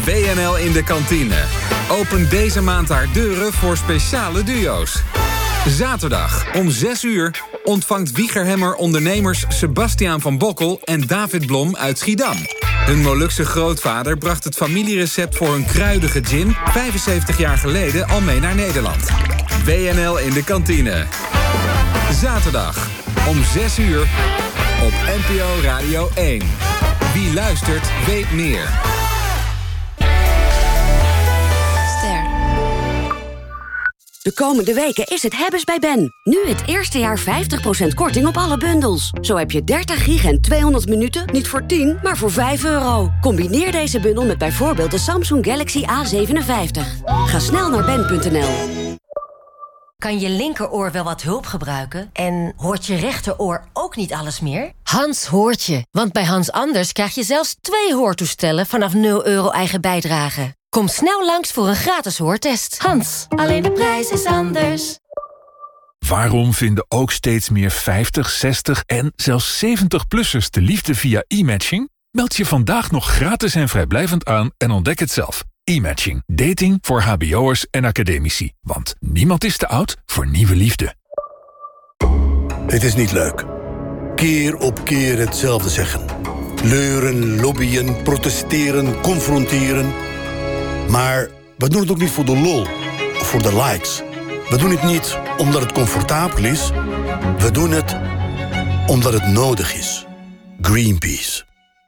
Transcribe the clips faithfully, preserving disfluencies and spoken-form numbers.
W N L in de kantine opent deze maand haar deuren voor speciale duo's. Zaterdag om zes uur ontvangt Wiegerhemmer ondernemers Sebastiaan van Bokkel en David Blom uit Schiedam. Hun Molukse grootvader bracht het familierecept voor hun kruidige gin vijfenzeventig jaar geleden al mee naar Nederland. W N L in de kantine. Zaterdag om zes uur op N P O Radio één. Wie luistert, weet meer. De komende weken is het hebbes bij Ben. Nu het eerste jaar vijftig procent korting op alle bundels. Zo heb je dertig gig en tweehonderd minuten niet voor tien, maar voor vijf euro. Combineer deze bundel met bijvoorbeeld de Samsung Galaxy A zevenenvijftig. Ga snel naar ben punt n l. Kan je linkeroor wel wat hulp gebruiken? En hoort je rechteroor ook niet alles meer? Hans hoort je, want bij Hans Anders krijg je zelfs twee hoortoestellen vanaf nul euro eigen bijdrage. Kom snel langs voor een gratis hoortest. Hans, alleen de prijs is anders. Waarom vinden ook steeds meer vijftig, zestig en zelfs zeventig-plussers de liefde via e-matching? Meld je vandaag nog gratis en vrijblijvend aan en ontdek het zelf. E-matching. Dating voor hbo'ers en academici. Want niemand is te oud voor nieuwe liefde. Het is niet leuk. Keer op keer hetzelfde zeggen. Leuren, lobbyen, protesteren, confronteren. Maar we doen het ook niet voor de lol of voor de likes. We doen het niet omdat het comfortabel is. We doen het omdat het nodig is. Greenpeace.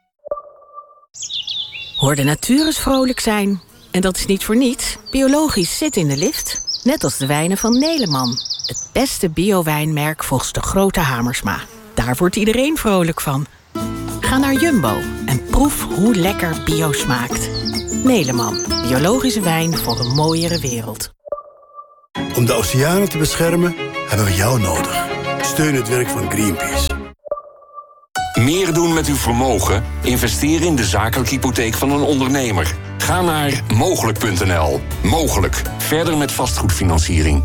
Hoor de natuur eens vrolijk zijn. En dat is niet voor niets. Biologisch zit in de lift. Net als de wijnen van Neleman. Het beste bio-wijnmerk volgens de grote Hamersma. Daar wordt iedereen vrolijk van. Ga naar Jumbo en proef hoe lekker bio smaakt. Neleman. Biologische wijn voor een mooiere wereld. Om de oceanen te beschermen hebben we jou nodig. Steun het werk van Greenpeace. Meer doen met uw vermogen? Investeer in de zakelijke hypotheek van een ondernemer. Ga naar mogelijk punt n l. Mogelijk. Verder met vastgoedfinanciering.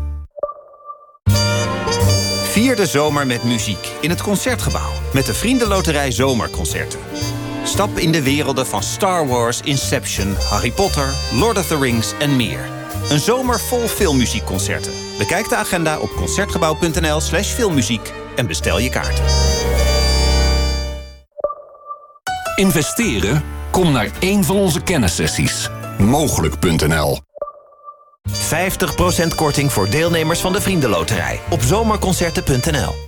Vier de zomer met muziek in het Concertgebouw. Met de Vriendenloterij Zomerconcerten. Stap in de werelden van Star Wars, Inception, Harry Potter, Lord of the Rings en meer. Een zomer vol filmmuziekconcerten. Bekijk de agenda op concertgebouw punt n l slash filmmuziek en bestel je kaarten. Investeren? Kom naar één van onze kennissessies. mogelijk punt n l. vijftig procent korting voor deelnemers van de Vriendenloterij op zomerconcerten punt n l.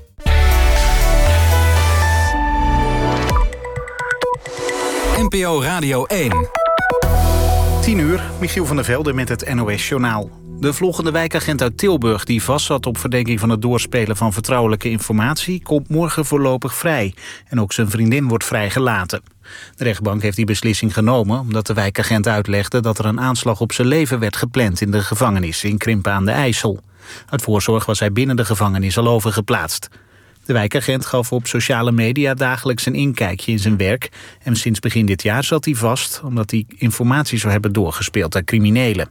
N P O Radio één. tien uur, Michiel van der Velde met het N O S-journaal. De vloggende wijkagent uit Tilburg die vastzat op verdenking van het doorspelen van vertrouwelijke informatie komt morgen voorlopig vrij. En ook zijn vriendin wordt vrijgelaten. De rechtbank heeft die beslissing genomen omdat de wijkagent uitlegde dat er een aanslag op zijn leven werd gepland in de gevangenis in Krimpen aan de IJssel. Uit voorzorg was hij binnen de gevangenis al overgeplaatst. De wijkagent gaf op sociale media dagelijks een inkijkje in zijn werk. En sinds begin dit jaar zat hij vast omdat hij informatie zou hebben doorgespeeld aan criminelen.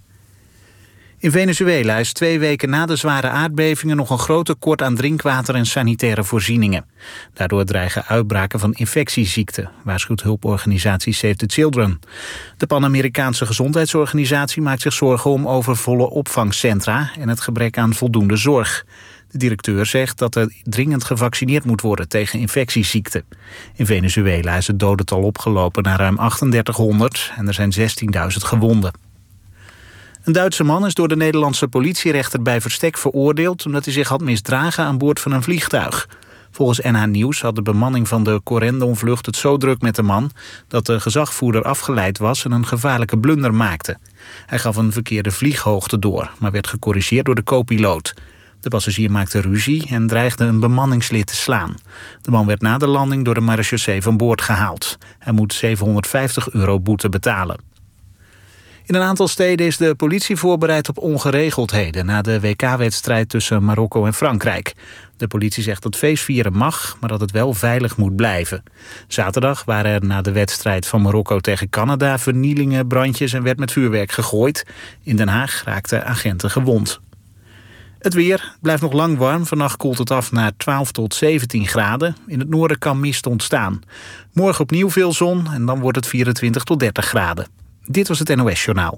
In Venezuela is twee weken na de zware aardbevingen nog een groot tekort aan drinkwater en sanitaire voorzieningen. Daardoor dreigen uitbraken van infectieziekten, waarschuwt hulporganisatie Save the Children. De Pan-Amerikaanse Gezondheidsorganisatie maakt zich zorgen om overvolle opvangcentra en het gebrek aan voldoende zorg. De directeur zegt dat er dringend gevaccineerd moet worden tegen infectieziekten. In Venezuela is het dodental opgelopen naar ruim achtendertighonderd en er zijn zestienduizend gewonden. Een Duitse man is door de Nederlandse politierechter bij verstek veroordeeld omdat hij zich had misdragen aan boord van een vliegtuig. Volgens N H Nieuws had de bemanning van de Corendon-vlucht het zo druk met de man dat de gezagvoerder afgeleid was en een gevaarlijke blunder maakte. Hij gaf een verkeerde vlieghoogte door, maar werd gecorrigeerd door de co-piloot. De passagier maakte ruzie en dreigde een bemanningslid te slaan. De man werd na de landing door de marechaussee van boord gehaald. Hij moet zevenhonderdvijftig euro boete betalen. In een aantal steden is de politie voorbereid op ongeregeldheden na de W K-wedstrijd tussen Marokko en Frankrijk. De politie zegt dat feestvieren mag, maar dat het wel veilig moet blijven. Zaterdag waren er na de wedstrijd van Marokko tegen Canada vernielingen, brandjes en werd met vuurwerk gegooid. In Den Haag raakten agenten gewond. Het weer blijft nog lang warm. Vannacht koelt het af naar twaalf tot zeventien graden. In het noorden kan mist ontstaan. Morgen opnieuw veel zon en dan wordt het vierentwintig tot dertig graden. Dit was het N O S-journaal.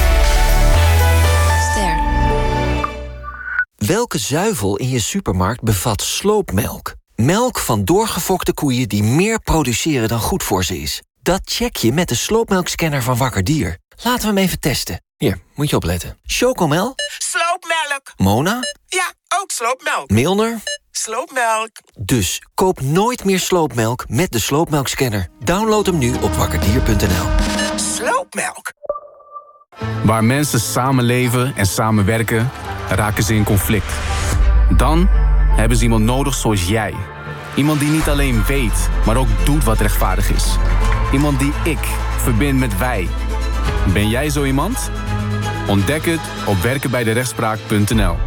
Ster. Welke zuivel in je supermarkt bevat sloopmelk? Melk van doorgefokte koeien die meer produceren dan goed voor ze is. Dat check je met de sloopmelkscanner van Wakker Dier. Laten we hem even testen. Hier, moet je opletten. Chocomel? Sloopmelk. Mona? Ja, ook sloopmelk. Milner? Sloopmelk. Dus koop nooit meer sloopmelk met de sloopmelkscanner. Download hem nu op wakkerdier punt n l. Sloopmelk. Waar mensen samenleven en samenwerken, raken ze in conflict. Dan hebben ze iemand nodig zoals jij. Iemand die niet alleen weet, maar ook doet wat rechtvaardig is. Iemand die ik verbind met wij. Ben jij zo iemand? Ontdek het op werken bij de rechtspraak punt n l.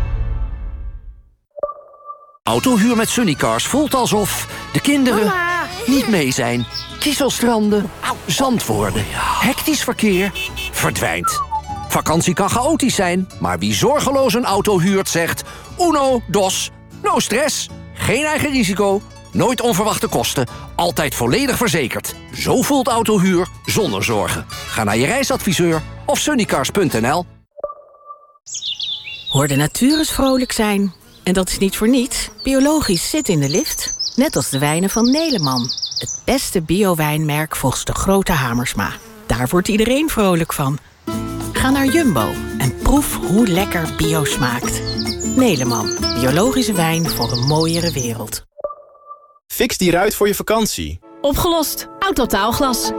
Autohuur met Sunnycars voelt alsof de kinderen Mama. niet mee zijn. Kieselstranden, zand worden, hectisch verkeer, verdwijnt. Vakantie kan chaotisch zijn, maar wie zorgeloos een auto huurt zegt... Uno, dos, no stress, geen eigen risico, nooit onverwachte kosten, altijd volledig verzekerd. Zo voelt autohuur zonder zorgen. Ga naar je reisadviseur of sunnycars punt n l. Hoor de natuur eens vrolijk zijn. En dat is niet voor niets. Biologisch zit in de lift. Net als de wijnen van Neleman. Het beste bio-wijnmerk volgens de grote Hamersma. Daar wordt iedereen vrolijk van. Ga naar Jumbo en proef hoe lekker bio smaakt. Neleman. Biologische wijn voor een mooiere wereld. Fix die ruit voor je vakantie. Opgelost. Autotaalglas.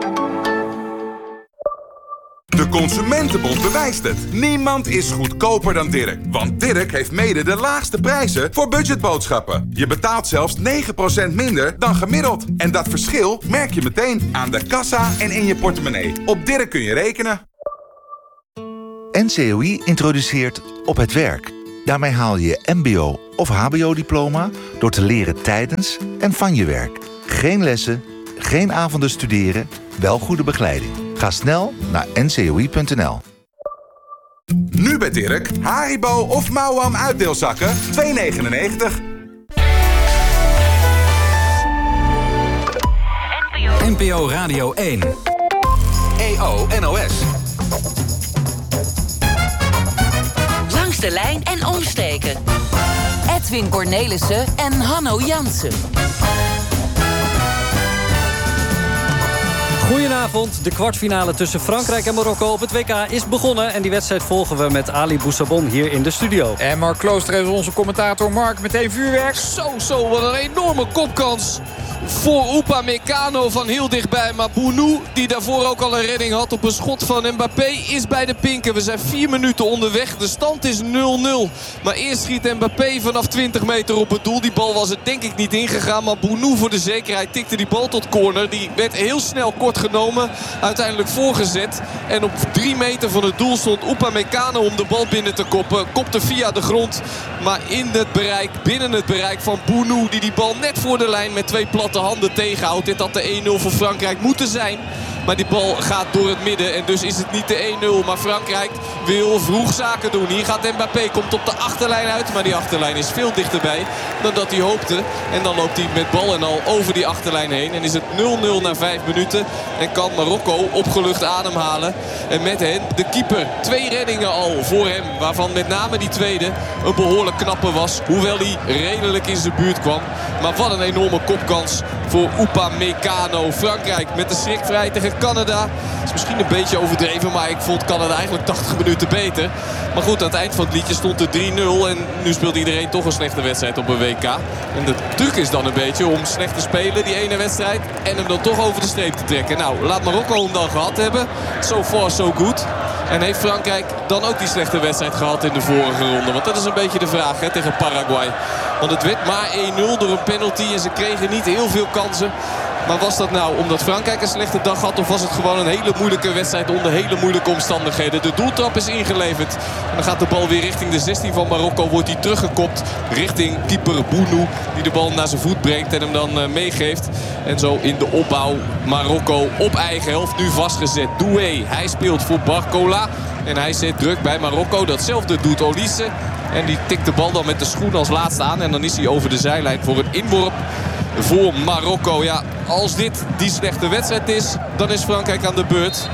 De Consumentenbond bewijst het. Niemand is goedkoper dan Dirk. Want Dirk heeft mede de laagste prijzen voor budgetboodschappen. Je betaalt zelfs negen procent minder dan gemiddeld. En dat verschil merk je meteen aan de kassa en in je portemonnee. Op Dirk kun je rekenen. N C O I introduceert Op het Werk. Daarmee haal je je mbo of hbo-diploma door te leren tijdens en van je werk. Geen lessen, geen avonden studeren, wel goede begeleiding. Ga snel naar n c o i punt n l. Nu bij Dirk, Haribo of Mauwam uitdeelzakken, twee negenennegentig. N P O Radio één. E O N O S. Langs de lijn en omsteken. Edwin Cornelissen en Hanno Jansen. Goedenavond, de kwartfinale tussen Frankrijk en Marokko op het W K is begonnen. En die wedstrijd volgen we met Ali Boussabon hier in de studio. En Mark Klooster is onze commentator. Mark, meteen vuurwerk. Zo, zo, wat een enorme kopkans voor Upamecano van heel dichtbij. Maar Bounou, die daarvoor ook al een redding had op een schot van Mbappé, is bij de pinken. We zijn vier minuten onderweg. De stand is nul nul. Maar eerst schiet Mbappé vanaf twintig meter op het doel. Die bal was er denk ik niet ingegaan. Maar Bounou voor de zekerheid tikte die bal tot corner. Die werd heel snel kort genomen. Uiteindelijk voorgezet. En op drie meter van het doel stond Upamecano om de bal binnen te koppen. Kopte via de grond. Maar in het bereik, binnen het bereik van Bounou, die die bal net voor de lijn met twee platte handen tegenhoudt. Dit had de één nul voor Frankrijk moeten zijn. Maar die bal gaat door het midden. En dus is het niet de één nul. Maar Frankrijk wil vroeg zaken doen. Hier gaat Mbappé. Komt op de achterlijn uit. Maar die achterlijn is veel dichterbij dan dat hij hoopte. En dan loopt hij met bal en al over die achterlijn heen. En is het nul nul na vijf minuten. En kan Marokko opgelucht ademhalen. En met hen de keeper. Twee reddingen al voor hem. Waarvan met name die tweede een behoorlijk knappe was. Hoewel hij redelijk in zijn buurt kwam. Maar wat een enorme kopkans voor Upamecano. Frankrijk met de schrik vrij tegen Canada. Is misschien een beetje overdreven, maar ik vond Canada eigenlijk tachtig minuten beter. Maar goed, aan het eind van het liedje stond het drie nul. En nu speelt iedereen toch een slechte wedstrijd op een W K. En de truc is dan een beetje om slecht te spelen, die ene wedstrijd. En hem dan toch over de streep te trekken. Nou, laat Marokko hem dan gehad hebben. So far, so good. En heeft Frankrijk dan ook die slechte wedstrijd gehad in de vorige ronde? Want dat is een beetje de vraag hè, tegen Paraguay. Want het werd maar één nul door een penalty. En ze kregen niet heel veel kansen. Maar was dat nou omdat Frankrijk een slechte dag had? Of was het gewoon een hele moeilijke wedstrijd onder hele moeilijke omstandigheden? De doeltrap is ingeleverd. En dan gaat de bal weer richting de zestien van Marokko. Wordt hij teruggekopt richting keeper Bounou. Die de bal naar zijn voet brengt en hem dan uh, meegeeft. En zo in de opbouw Marokko op eigen helft nu vastgezet. Doué, hij speelt voor Barcola. En hij zet druk bij Marokko. Datzelfde doet Olise. En die tikt de bal dan met de schoen als laatste aan. En dan is hij over de zijlijn voor een inworp voor Marokko. Ja, als dit die slechte wedstrijd is, dan is Frankrijk aan de beurt.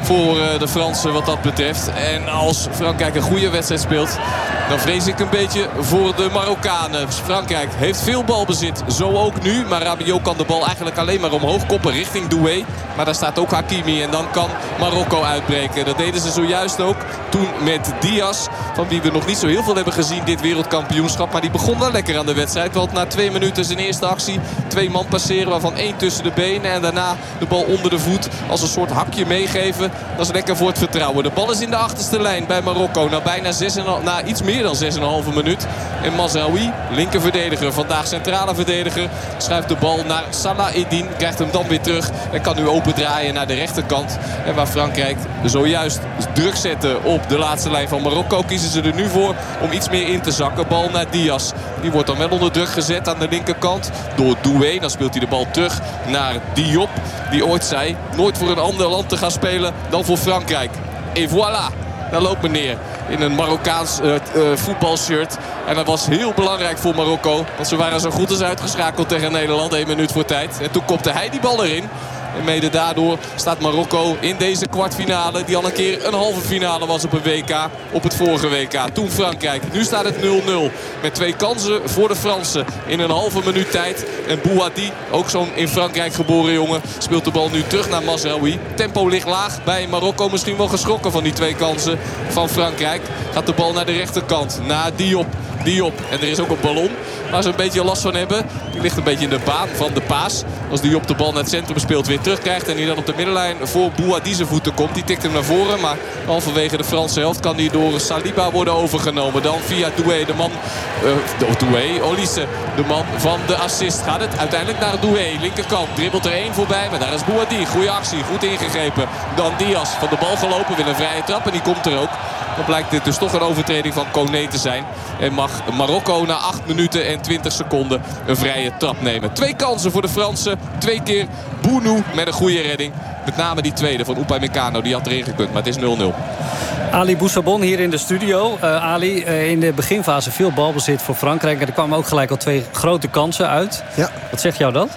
voor uh, de Fransen wat dat betreft. En als Frankrijk een goede wedstrijd speelt, dan vrees ik een beetje voor de Marokkanen. Frankrijk heeft veel balbezit, zo ook nu. Maar Rabiot kan de bal eigenlijk alleen maar omhoog koppen richting Doué. Maar daar staat ook Hakimi en dan kan Marokko uitbreken. Dat deden ze zojuist ook toen met Diaz, van wie we nog niet zo heel veel hebben gezien dit wereldkampioenschap. Maar die begon wel lekker aan de wedstrijd. Want na twee minuten zijn eerste actie twee man passeren, waarvan één tussen de benen. En daarna de bal onder de voet als een soort hakje meegeven. Dat is lekker voor het vertrouwen. De bal is in de achterste lijn bij Marokko. Na bijna zes en, na iets meer dan zes komma vijf minuut. En Mazraoui, linker verdediger, vandaag centrale verdediger, schuift de bal naar Salah Eddin. Krijgt hem dan weer terug en kan nu open draaien naar de rechterkant. En waar Frankrijk zojuist druk zette op de laatste lijn van Marokko, kiezen ze er nu voor om iets meer in te zakken. Bal naar Diaz. Die wordt dan wel onder druk gezet aan de linkerkant door Doué. Dan speelt hij de bal terug naar Diop. Die ooit zei nooit voor een ander land te gaan spelen dan voor Frankrijk. Et voilà. Daar loopt meneer in een Marokkaans uh, uh, voetbalshirt. En dat was heel belangrijk voor Marokko. Want ze waren zo goed als uitgeschakeld tegen Nederland. één minuut voor tijd. En toen kopte hij die bal erin. En mede daardoor staat Marokko in deze kwartfinale, die al een keer een halve finale was op een W K, op het vorige W K. Toen Frankrijk. Nu staat het nul nul. Met twee kansen voor de Fransen in een halve minuut tijd. En Bouhaddi, ook zo'n in Frankrijk geboren jongen, speelt de bal nu terug naar Mazraoui. Tempo ligt laag bij Marokko. Misschien wel geschrokken van die twee kansen van Frankrijk. Gaat de bal naar de rechterkant. Naar Diop. Diop. En er is ook een ballon waar ze een beetje last van hebben. Die ligt een beetje in de baan van de paas. Als Diop de bal naar het centrum speelt, weer terugkrijgt. En die dan op de middenlijn voor Bouhaddi zijn voeten komt. Die tikt hem naar voren. Maar halverwege de Franse helft kan die door Saliba worden overgenomen. Dan via Doué, de man... Uh, Doué, Olise, de man van de assist. Gaat het uiteindelijk naar Doué. Linkerkant, dribbelt er één voorbij. Maar daar is Bouhaddi. Goede actie, goed ingegrepen. Dan Diaz, van de bal gelopen, wil een vrije trap. En die komt er ook. Dan blijkt dit dus toch een overtreding van Koné te zijn. En mag Marokko na acht minuten en twintig seconden een vrije trap nemen. Twee kansen voor de Fransen. Twee keer Bounou met een goede redding. Met name die tweede van Upamecano. Die had erin gekund, maar het is nul nul. Ali Boussabon hier in de studio. Uh, Ali, uh, in de beginfase veel balbezit voor Frankrijk. En er kwamen ook gelijk al twee grote kansen uit. Ja. Wat zegt jou dat?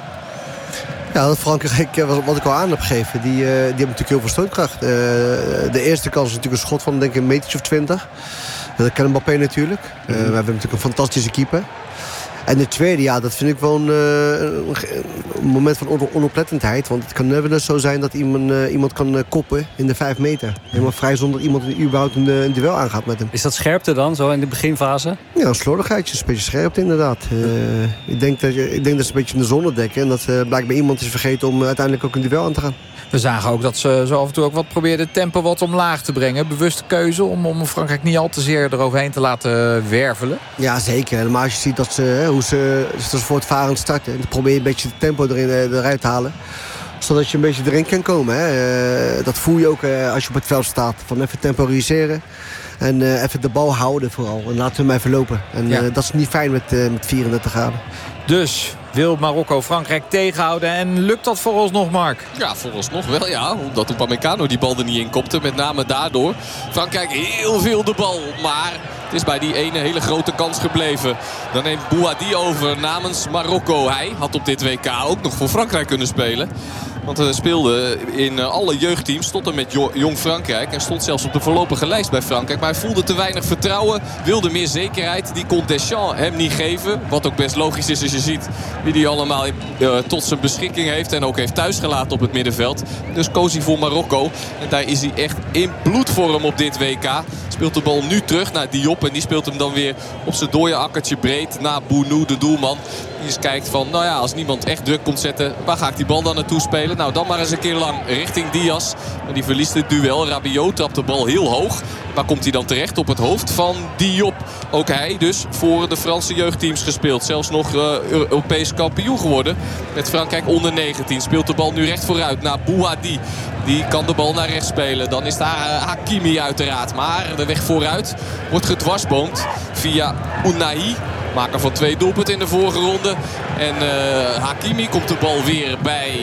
Ja, dat Frankrijk, wat ik al aan heb gegeven, die, uh, die hebben natuurlijk heel veel stootkracht. Uh, de eerste kans is natuurlijk een schot van denk ik een metertje of twintig. Dat kennen Mbappé natuurlijk. Uh, mm-hmm. We hebben natuurlijk een fantastische keeper. En de tweede, ja, dat vind ik wel een, uh, een moment van on- onoplettendheid. Want het kan never zo zijn dat iemand, uh, iemand kan uh, koppen in de vijf meter. Helemaal vrij zonder dat iemand überhaupt een, een duel aangaat met hem. Is dat scherpte dan, zo in de beginfase? Ja, een slordigheidje, een beetje scherpte inderdaad. Uh, ik, denk dat, ik denk dat ze een beetje in de zon ontdekken. En dat uh, blijkbaar iemand is vergeten om uh, uiteindelijk ook een duel aan te gaan. We zagen ook dat ze zo af en toe ook wat probeerden het tempo wat omlaag te brengen. Bewuste keuze om, om Frankrijk niet al te zeer eroverheen te laten wervelen. Ja, zeker. Maar als je ziet dat ze, hoe ze, ze voortvarend starten, dan probeer je een beetje het tempo erin, eruit te halen. Zodat je een beetje erin kan komen. Hè. Dat voel je ook als je op het veld staat. Van even temporiseren. En uh, even de bal houden vooral. En laten we hem even lopen. En ja. uh, dat is niet fijn met, uh, met vierendertig graden. Dus wil Marokko Frankrijk tegenhouden. En lukt dat vooralsnog, Mark? Ja, vooralsnog wel, ja. Omdat Upamecano die bal er niet in kopte. Met name daardoor. Frankrijk heel veel de bal. Maar het is bij die ene hele grote kans gebleven. Dan neemt Bouhaddi over namens Marokko. Hij had op dit W K ook nog voor Frankrijk kunnen spelen. Want hij speelde in alle jeugdteams tot en met Jong Frankrijk. En stond zelfs op de voorlopige lijst bij Frankrijk. Maar hij voelde te weinig vertrouwen. Wilde meer zekerheid. Die kon Deschamps hem niet geven. Wat ook best logisch is als je ziet wie die allemaal uh, tot zijn beschikking heeft. En ook heeft thuisgelaten op het middenveld. Dus koos hij voor Marokko. En daar is hij echt in bloedvorm op dit W K. Speelt de bal nu terug naar Diop. En die speelt hem dan weer op zijn dode akkertje breed naar Bounou, de doelman. Die eens kijkt van, nou ja, als niemand echt druk komt zetten, waar ga ik die bal dan naartoe spelen? Nou, dan maar eens een keer lang richting Diaz. Maar die verliest het duel. Rabiot trapt de bal heel hoog. Waar komt hij dan terecht? Op het hoofd van Diop. Ook hij dus voor de Franse jeugdteams gespeeld. Zelfs nog uh, Europees kampioen geworden. Met Frankrijk onder negentien. Speelt de bal nu recht vooruit naar Bouhaddi. Die kan de bal naar rechts spelen. Dan is daar uh, Hakimi uiteraard. Maar de weg vooruit wordt gedwarsboomd via Ounahi. Maker van twee doelpunten in de vorige ronde. En uh, Hakimi komt de bal weer bij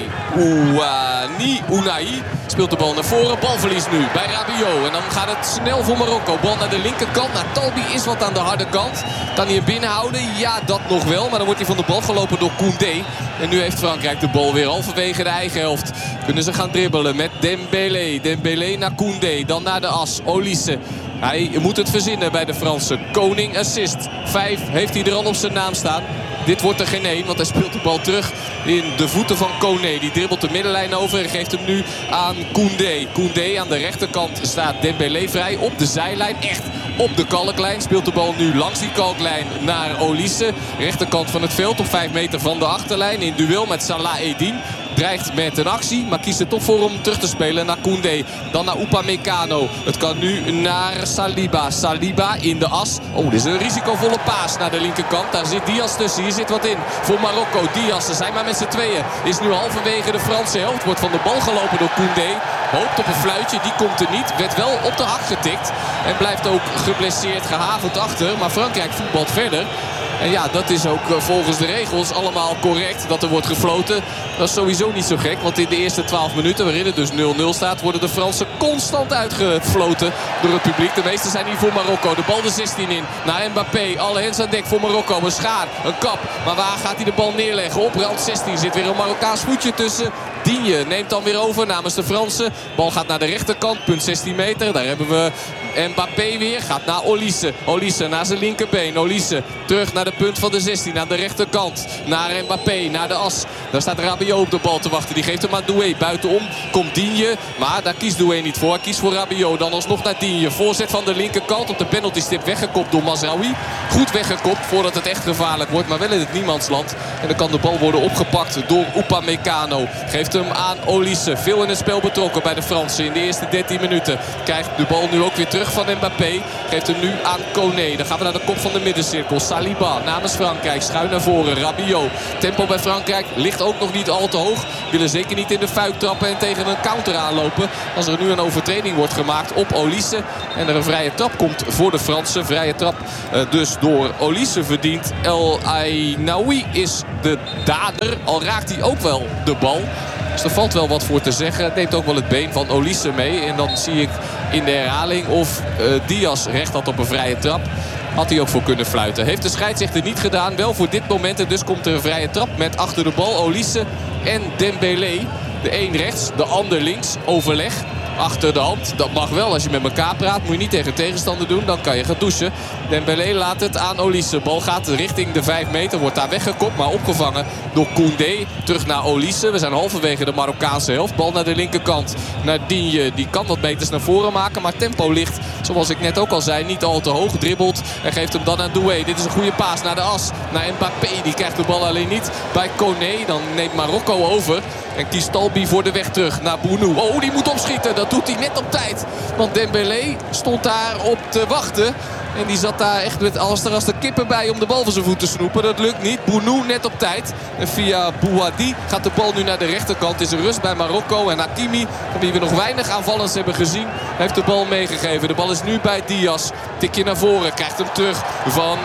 Ouani. Unai speelt de bal naar voren. Balverlies nu bij Rabiot. En dan gaat het snel voor Marokko. Bal naar de linkerkant. Nou, Talbi is wat aan de harde kant. Kan hij hem binnenhouden? Ja, dat nog wel. Maar dan wordt hij van de bal gelopen door Koundé. En nu heeft Frankrijk de bal weer halverwege de eigen helft. Kunnen ze gaan dribbelen met Dembélé. Dembélé naar Koundé. Dan naar de as. Olise. Hij moet het verzinnen bij de Fransen. Koning assist. Vijf heeft hij er al op zijn naam staan. Dit wordt er geen één, want hij speelt de bal terug in de voeten van Koné. Die dribbelt de middenlijn over en geeft hem nu aan Koundé. Koundé aan de rechterkant staat Dembélé vrij op de zijlijn. Echt op de kalklijn. Speelt de bal nu langs die kalklijn naar Olise. Rechterkant van het veld op vijf meter van de achterlijn. In duel met Salah Eddin. Dreigt met een actie, maar kiest er toch voor om terug te spelen naar Koundé. Dan naar Upamecano. Het kan nu naar Saliba. Saliba in de as. Oh, dit is een risicovolle paas naar de linkerkant. Daar zit Diaz tussen. Hier zit wat in voor Marokko. Diaz, ze zijn maar met z'n tweeën. Is nu halverwege de Franse helft. Wordt van de bal gelopen door Koundé. Hoopt op een fluitje, die komt er niet. Werd wel op de hak getikt. En blijft ook geblesseerd gehavend achter. Maar Frankrijk voetbalt verder. En ja, dat is ook volgens de regels allemaal correct dat er wordt gefloten. Dat is sowieso niet zo gek, want in de eerste twaalf minuten, waarin het dus nul nul staat, worden de Fransen constant uitgefloten door het publiek. De meeste zijn hier voor Marokko. De bal de zestien in naar Mbappé. Alle hens aan dek voor Marokko. Een schaar, een kap. Maar waar gaat hij de bal neerleggen? Op rand zestien zit weer een Marokkaans voetje tussen. Digne neemt dan weer over namens de Fransen. Bal gaat naar de rechterkant, punt zestien meter. Daar hebben we Mbappé weer. Gaat naar Olise. Olise naar zijn linkerbeen. Olise terug naar de punt van de zestien. Aan de rechterkant. Naar Mbappé. Naar de as. Daar staat Rabiot op de bal te wachten. Die geeft hem aan Doué. Buitenom komt Digne. Maar daar kiest Doué niet voor. Hij kiest voor Rabiot. Dan alsnog naar Digne. Voorzet van de linkerkant. Op de penaltystip weggekopt door Mazraoui. Goed weggekopt voordat het echt gevaarlijk wordt. Maar wel in het niemandsland. En dan kan de bal worden opgepakt door Upamecano. Geeft hem aan Olise. Veel in het spel betrokken bij de Fransen in de eerste dertien minuten. Krijgt de bal nu ook weer terug van Mbappé. Geeft hem nu aan Koné. Dan gaan we naar de kop van de middencirkel. Saliba namens Frankrijk. Schuin naar voren. Rabiot. Tempo bij Frankrijk ligt ook nog niet al te hoog. Willen zeker niet in de fuik trappen en tegen een counter aanlopen. Als er nu een overtreding wordt gemaakt op Olise. En er een vrije trap komt voor de Fransen. Vrije trap uh, dus door Olise verdient. El Ainaoui is de dader. Al raakt hij ook wel de bal. Dus er valt wel wat voor te zeggen. Het neemt ook wel het been van Olise mee. En dan zie ik in de herhaling of uh, Diaz recht had op een vrije trap. Had hij ook voor kunnen fluiten. Heeft de scheidsrechter niet gedaan. Wel voor dit moment. En dus komt er een vrije trap met achter de bal Olise en Dembélé. De een rechts, de ander links. Overleg. Achter de hand. Dat mag wel als je met elkaar praat. Moet je niet tegen tegenstander doen. Dan kan je gaan douchen. Dembélé laat het aan Olise. Bal gaat richting de vijf meter. Wordt daar weggekopt. Maar opgevangen door Koundé. Terug naar Olise. We zijn halverwege de Marokkaanse helft. Bal naar de linkerkant. Naar Digne. Die kan wat meters naar voren maken. Maar tempo ligt, zoals ik net ook al zei, niet al te hoog. Dribbelt. En geeft hem dan aan Doué. Dit is een goede paas naar de as. Naar Mbappé. Die krijgt de bal alleen niet bij Koné. Dan neemt Marokko over. En kiest Talbi voor de weg terug naar Bounou. Oh, die moet opschieten. Dat doet hij net op tijd. Want Dembélé stond daar op te wachten. En die zat daar echt met als er als de kippen bij om de bal van zijn voet te snoepen. Dat lukt niet. Bounou net op tijd. En via Bouhadi gaat de bal nu naar de rechterkant. Is er rust bij Marokko. En Hakimi, van wie we nog weinig aanvallends hebben gezien, heeft de bal meegegeven. De bal is nu bij Diaz. Tikje naar voren. Krijgt hem terug van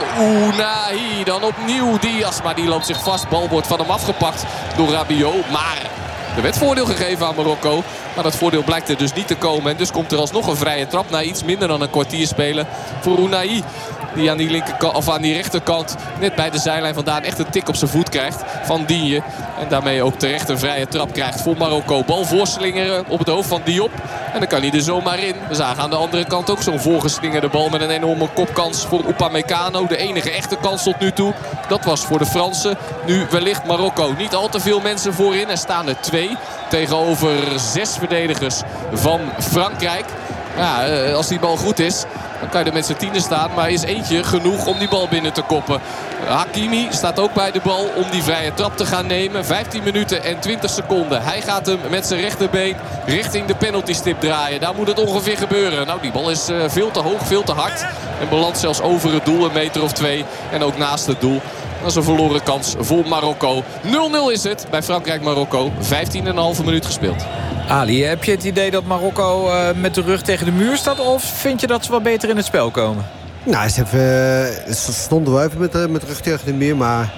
Unai. Dan opnieuw Diaz. Maar die loopt zich vast. Bal wordt van hem afgepakt door Rabiot. Maar er werd voordeel gegeven aan Marokko. Maar dat voordeel blijkt er dus niet te komen. En dus komt er alsnog een vrije trap na iets minder dan een kwartier spelen voor Unai. Die aan die, linkerkant, of aan die rechterkant net bij de zijlijn vandaan echt een tik op zijn voet krijgt van Digne. En daarmee ook terecht een vrije trap krijgt voor Marokko. Bal voorslingeren op het hoofd van Diop. En dan kan hij er zomaar in. We zagen aan de andere kant ook zo'n voorgeslingerde bal met een enorme kopkans voor Upamecano. De enige echte kans tot nu toe. Dat was voor de Fransen. Nu wellicht Marokko. Niet al te veel mensen voorin. Er staan er twee tegenover zes verdedigers van Frankrijk. Ja, als die bal goed is, dan kan je er met z'n tienen staan. Maar is eentje genoeg om die bal binnen te koppen. Hakimi staat ook bij de bal om die vrije trap te gaan nemen. vijftien minuten en twintig seconden. Hij gaat hem met zijn rechterbeen richting de penaltystip draaien. Daar moet het ongeveer gebeuren. Nou, die bal is veel te hoog, veel te hard. En belandt zelfs over het doel, een meter of twee. En ook naast het doel. Dat is een verloren kans voor Marokko. nul nul is het bij Frankrijk-Marokko. vijftien komma vijf minuut gespeeld. Ali, heb je het idee dat Marokko uh, met de rug tegen de muur staat? Of vind je dat ze wel beter in het spel komen? Nou, ze, hebben, ze stonden wel even met, uh, met rug tegen de muur, maar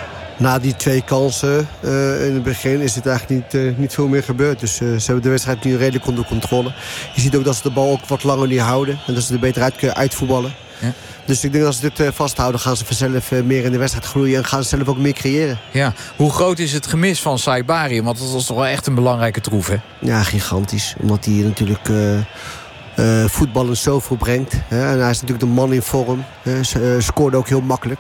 na die twee kansen uh, in het begin is het eigenlijk niet, uh, niet veel meer gebeurd. Dus uh, ze hebben de wedstrijd nu redelijk onder controle. Je ziet ook dat ze de bal ook wat langer niet houden en dat ze er beter uit kunnen uitvoetballen. Ja. Dus ik denk dat als ze dit uh, vasthouden, gaan ze vanzelf uh, meer in de wedstrijd groeien en gaan ze zelf ook meer creëren. Ja, hoe groot is het gemis van Saibari? Want dat was toch wel echt een belangrijke troef, hè? Ja, gigantisch. Omdat hij natuurlijk uh, uh, voetballen zoveel brengt. Hè? En hij is natuurlijk de man in vorm. Uh, uh, scoorde ook heel makkelijk.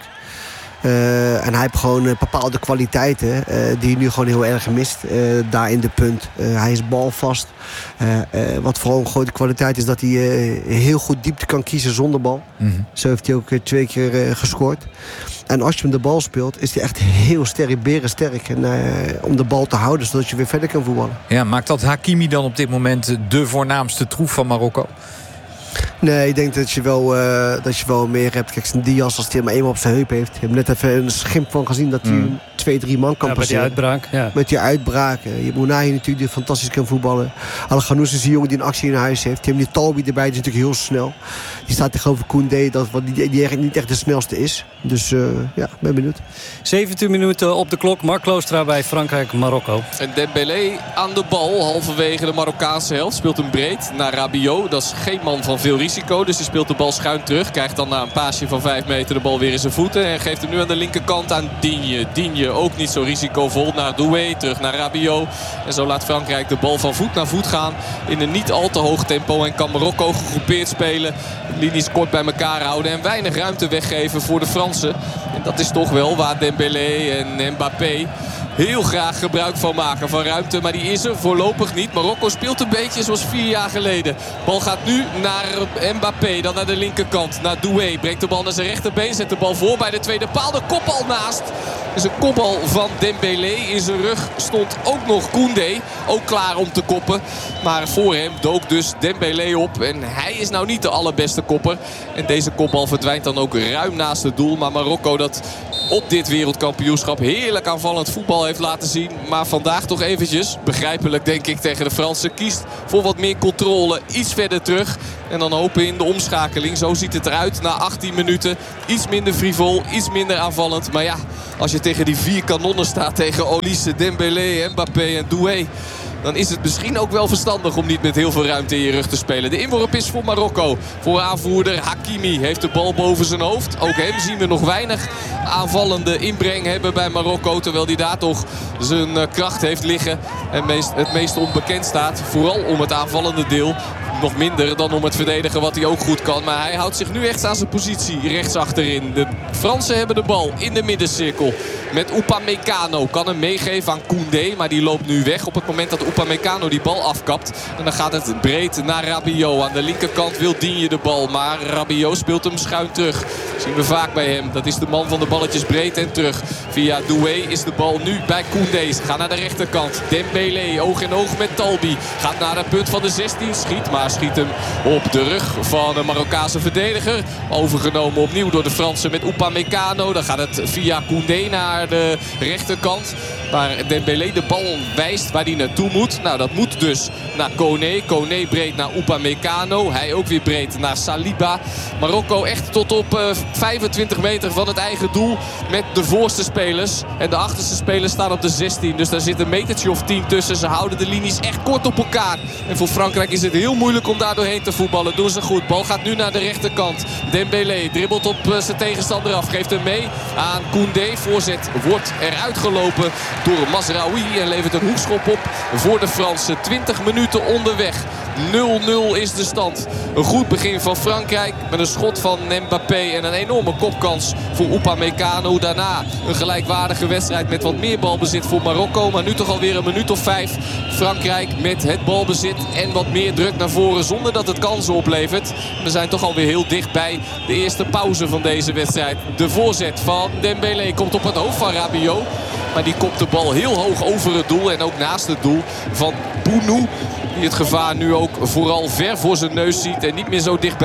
Uh, en hij heeft gewoon uh, bepaalde kwaliteiten uh, die hij nu gewoon heel erg mist. Uh, daar in de punt. Uh, hij is balvast. Uh, uh, wat vooral een grote kwaliteit is dat hij uh, heel goed diepte kan kiezen zonder bal. Mm-hmm. Zo heeft hij ook uh, twee keer uh, gescoord. En als je hem de bal speelt, is hij echt heel sterk, berensterk. En, uh, om de bal te houden, zodat je weer verder kan voetballen. Ja, maakt dat Hakimi dan op dit moment de voornaamste troef van Marokko? Nee, ik denk dat je wel, uh, dat je wel meer hebt. Kijk, zijn Diaz, als hij maar eenmaal op zijn heup heeft. Ik heb net even een schimp van gezien dat hij mm. twee, drie man kan ja, passeren. Met die uitbraak, ja. Met die uitbraak. Je hebt Mounahi natuurlijk, die fantastisch kan voetballen. Al-Ghanous is een jongen die een actie in huis heeft. Je hebt die Talbi erbij, die is natuurlijk heel snel. Die staat tegenover Koundé, dat, die, die eigenlijk niet echt de snelste is. Dus uh, ja, ben benieuwd. zeventien minuten op de klok. Mark Kloostra bij Frankrijk-Marokko. En Dembélé aan de bal, halverwege de Marokkaanse helft. Speelt hem breed naar Rabiot. Dat is geen man van veel risico, dus hij speelt de bal schuin terug. Krijgt dan na een paasje van vijf meter de bal weer in zijn voeten. En geeft hem nu aan de linkerkant aan Digne. Digne ook niet zo risicovol naar Doué, terug naar Rabiot. En zo laat Frankrijk de bal van voet naar voet gaan. In een niet al te hoog tempo. En kan Marokko gegroepeerd spelen. Linies kort bij elkaar houden. En weinig ruimte weggeven voor de Fransen. En dat is toch wel waar Dembélé en Mbappé heel graag gebruik van maken. Van ruimte, maar die is er voorlopig niet. Marokko speelt een beetje zoals vier jaar geleden. Bal gaat nu naar Mbappé. Dan naar de linkerkant. Naar Doué. Brengt de bal naar zijn rechterbeen. Zet de bal voor bij de tweede paal. De kopbal naast. Dus een kopbal van Dembélé. In zijn rug stond ook nog Koundé. Ook klaar om te koppen. Maar voor hem dook dus Dembélé op. En hij is nou niet de allerbeste kopper. En deze kopbal verdwijnt dan ook ruim naast het doel. Maar Marokko dat op dit wereldkampioenschap heerlijk aanvallend voetbal heeft laten zien. Maar vandaag toch eventjes, begrijpelijk denk ik tegen de Fransen, kiest voor wat meer controle. Iets verder terug. En dan hopen in de omschakeling. Zo ziet het eruit na achttien minuten. Iets minder frivol, iets minder aanvallend. Maar ja, als je tegen die vier kanonnen staat, tegen Olise, Dembélé, Mbappé en Doué, dan is het misschien ook wel verstandig om niet met heel veel ruimte in je rug te spelen. De inworp is voor Marokko. Voor aanvoerder Hakimi heeft de bal boven zijn hoofd. Ook hem zien we nog weinig aanvallende inbreng hebben bij Marokko. Terwijl hij daar toch zijn kracht heeft liggen. En meest, het meest onbekend staat. Vooral om het aanvallende deel. Nog minder dan om het verdedigen wat hij ook goed kan. Maar hij houdt zich nu echt aan zijn positie rechts achterin. De Fransen hebben de bal in de middencirkel. Met Upamecano. Kan hem meegeven aan Koundé. Maar die loopt nu weg op het moment dat Upamecano die bal afkapt. En dan gaat het breed naar Rabiot. Aan de linkerkant wil Digne de bal. Maar Rabiot speelt hem schuin terug. Dat zien we vaak bij hem. Dat is de man van de balletjes breed en terug. Via Doué is de bal nu bij Koundé. Ze gaan naar de rechterkant. Dembélé oog in oog met Talbi. Gaat naar het punt van de zestien. Schiet maar schiet hem op de rug van een Marokkaanse verdediger. Overgenomen opnieuw door de Fransen met Upamecano. Dan gaat het via Koundé naar de rechterkant. Waar Dembélé de bal wijst waar hij naartoe moet. Nou, dat moet dus naar Koné. Koné breed naar Upamecano. Hij ook weer breed naar Saliba. Marokko echt tot op uh, vijfentwintig meter van het eigen doel. Met de voorste spelers. En de achterste spelers staan op de zestien. Dus daar zit een metertje of tien tussen. Ze houden de linies echt kort op elkaar. En voor Frankrijk is het heel moeilijk om daar doorheen te voetballen. Doen ze goed. Bal gaat nu naar de rechterkant. Dembélé dribbelt op uh, zijn tegenstander af. Geeft hem mee aan Koundé. Voorzet wordt eruit gelopen door Mazraoui. En levert een hoekschop op voor de Fransen. twintig minuten onderweg. nul nul is de stand. Een goed begin van Frankrijk met een schot van Mbappé en een enorme kopkans voor Upamecano. Daarna een gelijkwaardige wedstrijd met wat meer balbezit voor Marokko. Maar nu toch alweer een minuut of vijf. Frankrijk met het balbezit en wat meer druk naar voren zonder dat het kansen oplevert. We zijn toch alweer heel dicht bij de eerste pauze van deze wedstrijd. De voorzet van Dembélé komt op het hoofd van Rabiot. Maar die kopt de bal heel hoog over het doel en ook naast het doel van Bounou. Die het gevaar nu ook vooral ver voor zijn neus ziet en niet meer zo dichtbij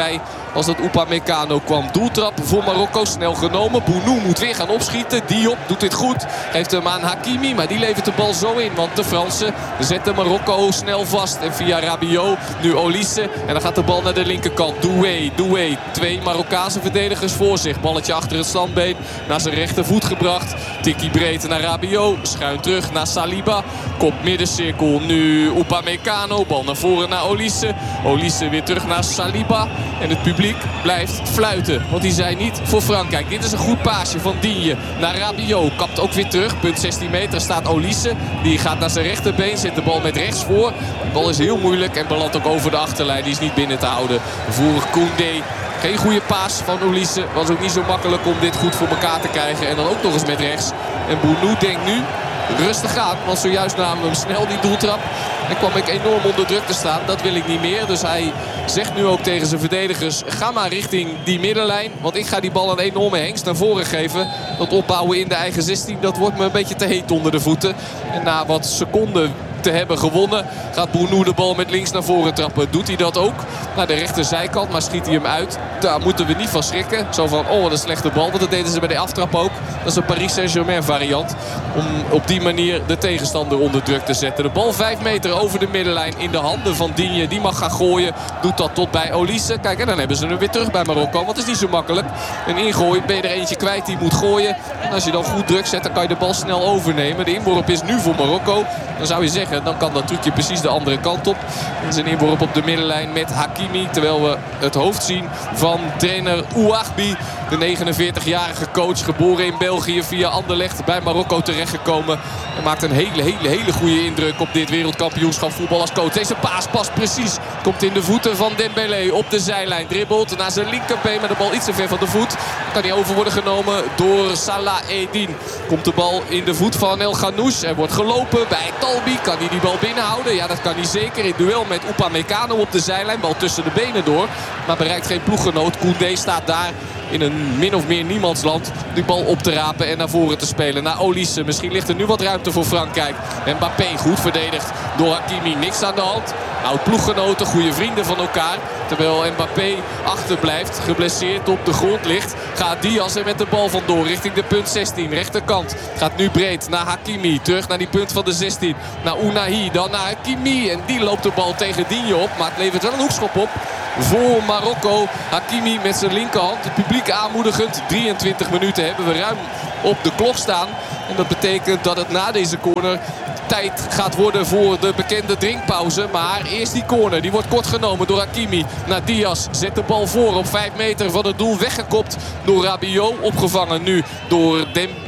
als dat Upamecano kwam. Doeltrap voor Marokko, snel genomen. Bounou moet weer gaan opschieten. Diop doet dit goed. Geeft hem aan Hakimi, maar die levert de bal zo in. Want de Fransen zetten Marokko snel vast. En via Rabiot nu Olise. En dan gaat de bal naar de linkerkant. Doué, Doué. Twee Marokkaanse verdedigers voor zich. Balletje achter het standbeen. Naar zijn rechtervoet gebracht. Tikkie breed naar Rabiot. Schuin terug naar Saliba. Kop middencirkel. Nu Upamecano. Bal naar voren naar Olise. Olise weer terug naar Saliba. En het publiek blijft fluiten. Want die zijn niet voor Frankrijk. Dit is een goed paasje van Digne naar Rabiot. Kapt ook weer terug. Punt zestien meter staat Olise. Die gaat naar zijn rechterbeen. Zet de bal met rechts voor. De bal is heel moeilijk. En belandt ook over de achterlijn. Die is niet binnen te houden. Vorig Koundé. Geen goede paas van Olise. Was ook niet zo makkelijk om dit goed voor elkaar te krijgen. En dan ook nog eens met rechts. En Bounou denkt nu rustig aan. Want zojuist namen we hem snel die doeltrap. En kwam ik enorm onder druk te staan. Dat wil ik niet meer. Dus hij zegt nu ook tegen zijn verdedigers: ga maar richting die middenlijn. Want ik ga die bal een enorme hengst naar voren geven. Dat opbouwen in de eigen zestien, dat wordt me een beetje te heet onder de voeten. En na wat seconden te hebben gewonnen gaat Bounou de bal met links naar voren trappen. Doet hij dat ook naar de rechterzijkant, maar schiet hij hem uit. Daar moeten we niet van schrikken. Zo van, oh wat een slechte bal. Want dat deden ze bij de aftrap ook. Dat is een Paris Saint-Germain variant. Om op die manier de tegenstander onder druk te zetten. De bal vijf meter over de middenlijn in de handen van Digne. Die mag gaan gooien. Doet dat tot bij Olise. Kijk, en dan hebben ze hem weer terug bij Marokko. Want het is niet zo makkelijk. Een ingooi, ben je er eentje kwijt die moet gooien. En als je dan goed druk zet, dan kan je de bal snel overnemen. De inworp is nu voor Marokko. Dan zou je zeggen, dan kan dat trucje precies de andere kant op. Dat is een inworp op de middenlijn met Hakimi. Terwijl we het hoofd zien van trainer Ouagbi. De negenenveertigjarige coach, geboren in België, via Anderlecht bij Marokko terechtgekomen. En maakt een hele, hele, hele goede indruk op dit wereldkampioenschap voetbal als coach. Deze paas past precies. Komt in de voeten van Dembélé op de zijlijn. Dribbelt naar zijn linkerbeen, maar de bal iets te ver van de voet. Kan hij over worden genomen door Salah Eddin. Komt de bal in de voet van El Ghanouch. Er wordt gelopen bij Talbi. Kan hij die bal binnenhouden? Ja, dat kan hij zeker. In duel met Upamecano op de zijlijn. Bal tussen de benen door. Maar bereikt geen ploeggenoot. Koundé staat daar in een min of meer niemandsland die bal op te rapen en naar voren te spelen. Naar Olise. Misschien ligt er nu wat ruimte voor Frankrijk. Mbappé goed verdedigd door Hakimi. Niks aan de hand. Oud ploeggenoten, goede vrienden van elkaar. Terwijl Mbappé achterblijft, geblesseerd op de grond ligt, gaat Diaz er met de bal vandoor richting de punt zestien. Rechterkant gaat nu breed naar Hakimi. Terug naar die punt van de zestien. Naar Ounahi, dan naar Hakimi. En die loopt de bal tegen Digne op. Maar het levert wel een hoekschop op voor Marokko. Hakimi met zijn linkerhand. Het publiek aanmoedigend. drieëntwintig minuten hebben we ruim op de klok staan. En dat betekent dat het na deze corner tijd gaat worden voor de bekende drinkpauze. Maar eerst die corner. Die wordt kort genomen door Hakimi. Naar Diaz. Zet de bal voor op vijf meter van het doel. Weggekopt door Rabiot. Opgevangen nu door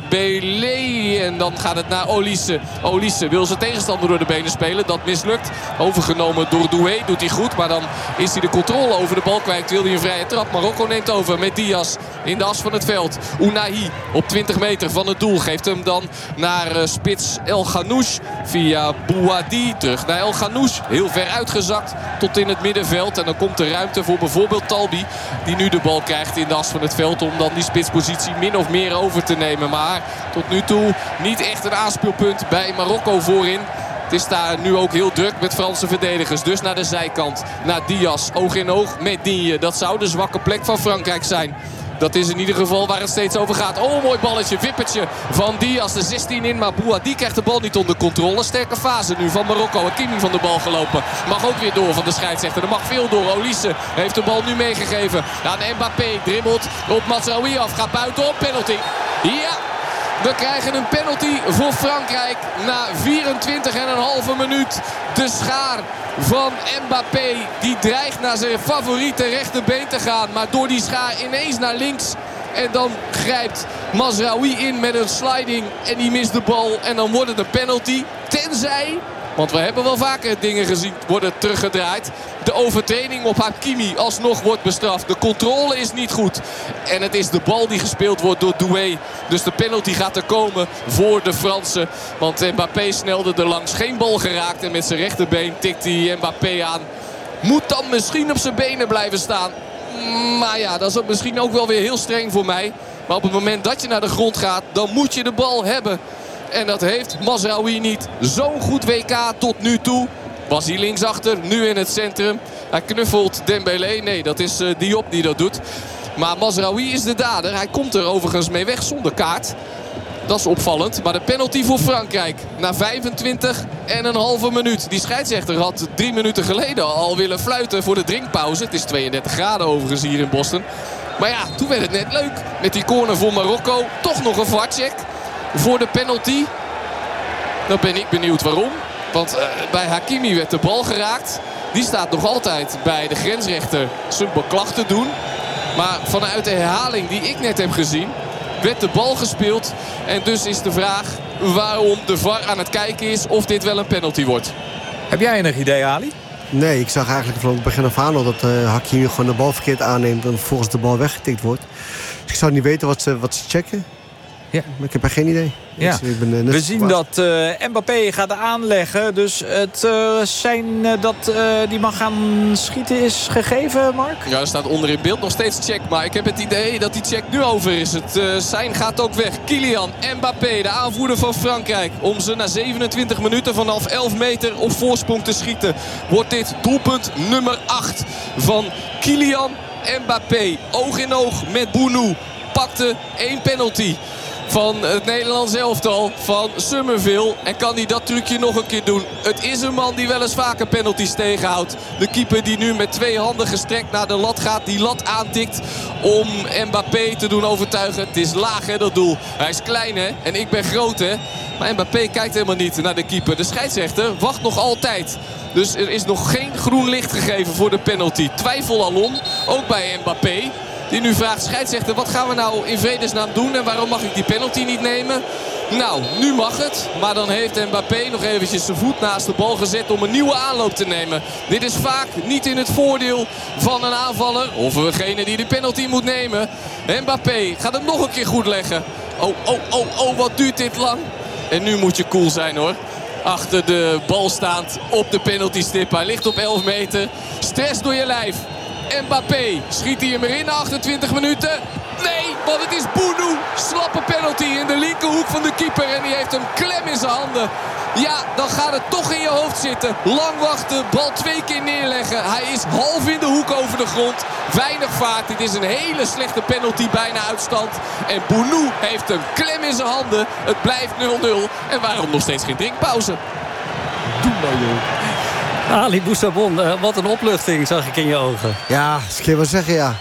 Dembélé. En dan gaat het naar Olise. Olise wil zijn tegenstander door de benen spelen. Dat mislukt. Overgenomen door Doué. Doet hij goed. Maar dan is hij de controle over de bal kwijt. Wil hij een vrije trap. Marokko neemt over met Diaz in de as van het veld. Ounahi op twintig meter van het doel. Geeft hem dan naar uh, spits El Ghanouch. Via Bouhaddi. Terug naar El Ghanouch. Heel ver uitgezakt tot in het middenveld. En dan komt er ruimte voor bijvoorbeeld Talbi. Die nu de bal krijgt in de as van het veld. Om dan die spitspositie min of meer over te nemen. Maar tot nu toe niet echt een aanspeelpunt bij Marokko voorin. Het is daar nu ook heel druk met Franse verdedigers. Dus naar de zijkant. Naar Diaz. Oog in oog met Digne. Dat zou de zwakke plek van Frankrijk zijn. Dat is in ieder geval waar het steeds over gaat. Oh, mooi balletje, wippertje van Diaz. De zestien in, maar Bouhaddi krijgt de bal niet onder controle. Sterke fase nu van Marokko. Hakimi van de bal gelopen. Mag ook weer door van de scheidsrechter. Er mag veel door. Olise heeft de bal nu meegegeven aan Mbappé. Dribbelt op Mazraoui af. Gaat buitenom. Penalty. Ja. We krijgen een penalty voor Frankrijk na vierentwintig en een halve minuut. De schaar van Mbappé. Die dreigt naar zijn favoriete rechterbeen te gaan. Maar door die schaar ineens naar links. En dan grijpt Mazraoui in met een sliding. En die mist de bal. En dan wordt het een penalty. Tenzij... Want we hebben wel vaker dingen gezien worden teruggedraaid. De overtreding op Hakimi alsnog wordt bestraft. De controle is niet goed. En het is de bal die gespeeld wordt door Doué. Dus de penalty gaat er komen voor de Fransen. Want Mbappé snelde er langs. Geen bal geraakt. En met zijn rechterbeen tikt hij Mbappé aan. Moet dan misschien op zijn benen blijven staan. Maar ja, dat is ook misschien ook wel weer heel streng voor mij. Maar op het moment dat je naar de grond gaat, dan moet je de bal hebben. En dat heeft Mazraoui niet. Zo'n goed W K tot nu toe. Was hij linksachter, nu in het centrum. Hij knuffelt Dembélé. Nee, dat is uh, Diop die dat doet. Maar Mazraoui is de dader. Hij komt er overigens mee weg zonder kaart. Dat is opvallend. Maar de penalty voor Frankrijk. Na vijfentwintig en een halve minuut. Die scheidsrechter had drie minuten geleden al willen fluiten voor de drinkpauze. Het is tweeëndertig graden overigens hier in Boston. Maar ja, toen werd het net leuk. Met die corner voor Marokko. Toch nog een V A R-check voor de penalty. Dan ben ik benieuwd waarom. Want uh, bij Hakimi werd de bal geraakt. Die staat nog altijd bij de grensrechter zijn beklag te doen. Maar vanuit de herhaling die ik net heb gezien werd de bal gespeeld. En dus is de vraag waarom de V A R aan het kijken is of dit wel een penalty wordt. Heb jij enig idee, Ali? Nee, ik zag eigenlijk van het begin af aan al dat uh, Hakimi gewoon de bal verkeerd aanneemt en vervolgens de bal weggetikt wordt. Dus ik zou niet weten wat ze, wat ze checken. Ja. Maar ik heb er geen idee. Ja. Ik ben, uh, We zien dat uh, Mbappé gaat aanleggen. Dus het uh, zijn uh, dat uh, die mag gaan schieten is gegeven, Mark? Ja, er staat onder in beeld nog steeds check. Maar ik heb het idee dat die check nu over is. Het uh, sein gaat ook weg. Kylian Mbappé, de aanvoerder van Frankrijk. Om ze na zevenentwintig minuten vanaf elf meter op voorsprong te schieten. Wordt dit doelpunt nummer acht van Kylian Mbappé. Oog in oog met Bounou. Pakte één penalty van het Nederlands elftal van Summerville. En kan hij dat trucje nog een keer doen. Het is een man die wel eens vaker penalties tegenhoudt. De keeper die nu met twee handen gestrekt naar de lat gaat. Die lat aantikt om Mbappé te doen overtuigen. Het is laag hè, dat doel. Hij is klein hè. En ik ben groot hè. Maar Mbappé kijkt helemaal niet naar de keeper. De scheidsrechter wacht nog altijd. Dus er is nog geen groen licht gegeven voor de penalty. Twijfel alom. Ook bij Mbappé. Die nu vraagt, scheidsrechter, wat gaan we nou in vredesnaam doen? En waarom mag ik die penalty niet nemen? Nou, nu mag het. Maar dan heeft Mbappé nog eventjes zijn voet naast de bal gezet om een nieuwe aanloop te nemen. Dit is vaak niet in het voordeel van een aanvaller. Of degene die de penalty moet nemen. Mbappé gaat hem nog een keer goed leggen. Oh, oh, oh, oh, wat duurt dit lang. En nu moet je cool zijn hoor. Achter de bal staand op de penaltystip. Hij ligt op elf meter. Stress door je lijf. Mbappé, schiet hij hem erin na achtentwintig minuten? Nee, want het is Bounou. Slappe penalty in de linkerhoek van de keeper. En die heeft hem klem in zijn handen. Ja, dan gaat het toch in je hoofd zitten. Lang wachten, bal twee keer neerleggen. Hij is half in de hoek over de grond. Weinig vaart. Dit is een hele slechte penalty, bijna uitstand. En Bounou heeft hem klem in zijn handen. Het blijft nul nul. En waarom nog steeds geen drinkpauze? Doe nou joh. Ali Boussabon, uh, wat een opluchting zag ik in je ogen. Ja, dat kan je wel zeggen, ja.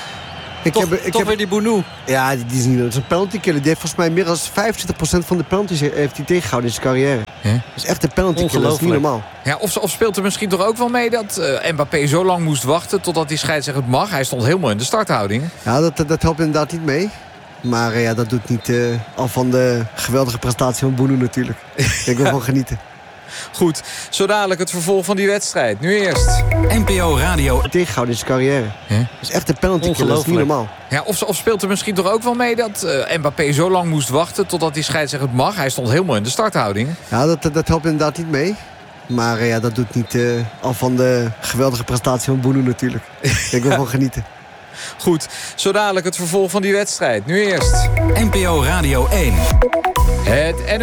Ik toch heb, ik toch heb, weer die Bounou. Ja, die, die is, niet, dat is een penalty killer. Die heeft volgens mij meer dan vijfentwintig procent van de penalties heeft hij tegengehouden in zijn carrière. Huh? Dat is echt een penalty killer, dat is niet normaal. Ja, of, of speelt er misschien toch ook wel mee dat uh, Mbappé zo lang moest wachten totdat die scheidsrechter het mag. Hij stond helemaal in de starthouding. Ja, dat, dat helpt inderdaad niet mee. Maar uh, ja, dat doet niet uh, al van de geweldige prestatie van Bounou natuurlijk. Ik wil van genieten. Goed, zo dadelijk het vervolg van die wedstrijd. Nu eerst N P O Radio. Tegenhouden in zijn carrière. Huh? Dat is echt een penalty killer, dat is niet normaal. Ja, of, of speelt er misschien toch ook wel mee dat uh, Mbappé zo lang moest wachten totdat die scheidsrechter het mag. Hij stond helemaal in de starthouding. Ja, dat, dat helpt inderdaad niet mee. Maar uh, ja, dat doet niet uh, al van de geweldige prestatie van Bounou natuurlijk. Ik wil van genieten. Goed, zo dadelijk het vervolg van die wedstrijd. Nu eerst N P O Radio één. Het